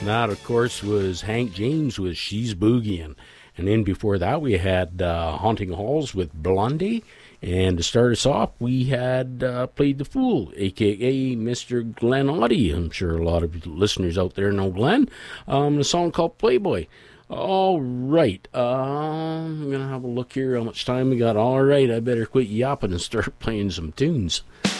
That, of course, was Hank James with She's Boogieing. And then before that, we had Haunting Halls with Blondie. And to start us off, we had Played the Fool, a.k.a. Mr. Glenn Audie. I'm sure a lot of listeners out there know Glenn. A song called Playboy. All right. I'm going to have a look here how much time we got. All right, I better quit yapping and start playing some tunes.